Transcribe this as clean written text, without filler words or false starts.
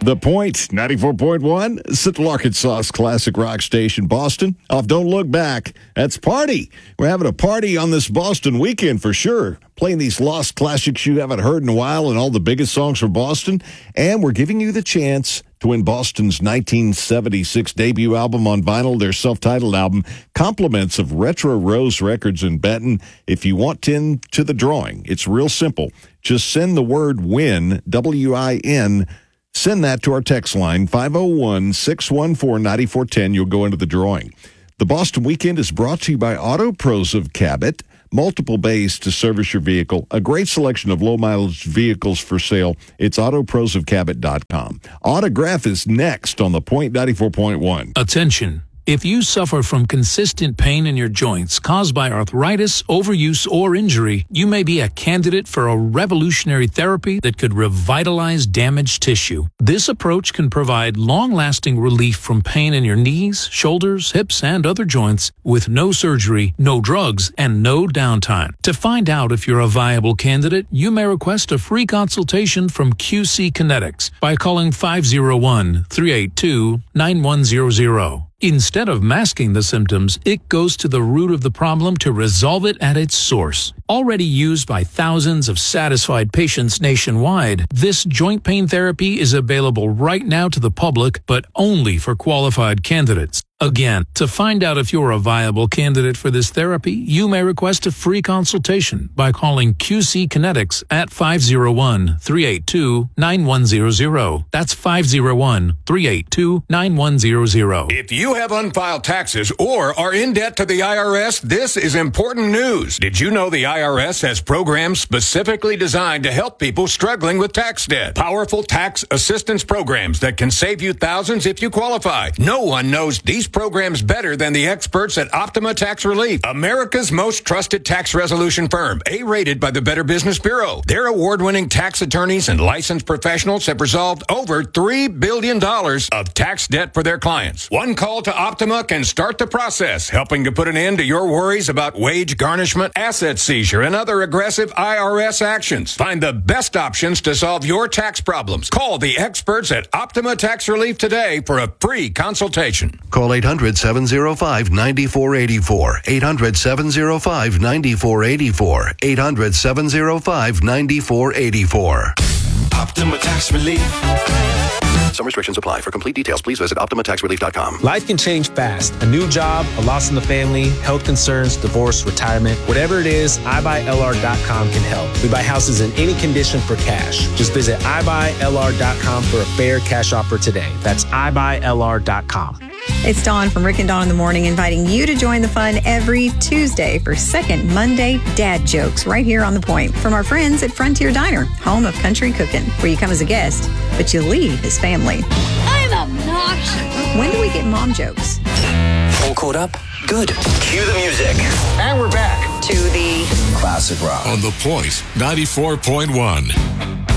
The Point, 94.1, Central Arkansas's classic rock station, Boston. Off Don't Look Back. That's Party. We're having a party on this Boston weekend for sure. Playing these lost classics you haven't heard in a while and all the biggest songs from Boston. And we're giving you the chance to win Boston's 1976 debut album on vinyl, their self-titled album, compliments of Retro Rose Records in Benton. If you want into the drawing, it's real simple. Just send the word WIN, W-I-N, send that to our text line, 501-614-9410. You'll go into the drawing. The Boston Weekend is brought to you by Auto Pros of Cabot. Multiple bays to service your vehicle. A great selection of low-mileage vehicles for sale. It's autoprosofcabot.com. Autograph is next on The Point 94.1. Attention. If you suffer from consistent pain in your joints caused by arthritis, overuse, or injury, you may be a candidate for a revolutionary therapy that could revitalize damaged tissue. This approach can provide long-lasting relief from pain in your knees, shoulders, hips, and other joints with no surgery, no drugs, and no downtime. To find out if you're a viable candidate, you may request a free consultation from QC Kinetics by calling 501-382-9100. Instead of masking the symptoms, it goes to the root of the problem to resolve it at its source. Already used by thousands of satisfied patients nationwide, this joint pain therapy is available right now to the public, but only for qualified candidates. Again, to find out if you're a viable candidate for this therapy, you may request a free consultation by calling QC Kinetics at 501-382-9100. That's 501-382-9100. If you have unfiled taxes or are in debt to the IRS, this is important news. Did you know the IRS has programs specifically designed to help people struggling with tax debt? Powerful tax assistance programs that can save you thousands if you qualify. No one knows these programs better than the experts at Optima Tax Relief, America's most trusted tax resolution firm, A-rated by the Better Business Bureau. Their award-winning tax attorneys and licensed professionals have resolved over $3 billion of tax debt for their clients. One call to Optima can start the process, helping to put an end to your worries about wage garnishment, asset seizure, and other aggressive IRS actions. Find the best options to solve your tax problems. Call the experts at Optima Tax Relief today for a free consultation. Call 800-705-9484. 800-705-9484. 800-705-9484. Optima Tax Relief. Some restrictions apply. For complete details, please visit OptimaTaxRelief.com. Life can change fast. A new job, a loss in the family, health concerns, divorce, retirement. Whatever it is, iBuyLR.com can help. We buy houses in any condition for cash. Just visit iBuyLR.com for a fair cash offer today. That's iBuyLR.com. It's Dawn from Rick and Dawn in the Morning, inviting you to join the fun every Tuesday for Second Monday Dad Jokes right here on The Point from our friends at Frontier Diner, home of country cooking, where you come as a guest, but you leave as family. I'm obnoxious. When do we get mom jokes? All caught up? Good. Cue the music. And we're back To the Classic rock. On The Point, 94.1.